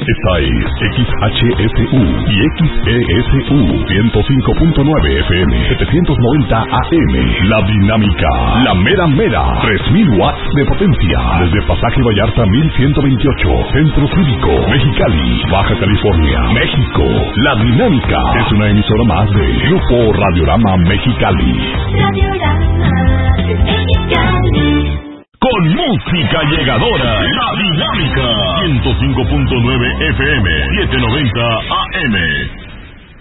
Esta es XHSU y XESU 105.9 FM, 790 AM. La Dinámica, la mera mera, 3000 watts de potencia. Desde Pasaje Vallarta 1128, Centro Cívico, Mexicali, Baja California, México. La Dinámica es una emisora más de Grupo Radiorama Mexicali. Radiorama Mexicali. Con música llegadora, La Dinámica 105.9 FM, 790 AM.